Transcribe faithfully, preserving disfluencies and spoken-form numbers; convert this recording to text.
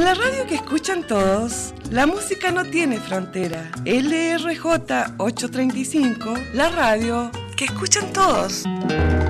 la radio que escuchan todos, la música no tiene frontera. L R J ochocientos treinta y cinco, la radio que escuchan todos.